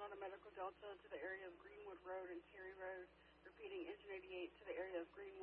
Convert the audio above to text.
on a medical delta to the area of Greenwood Road and Cary Road. Repeating, engine 88 to the area of Greenwood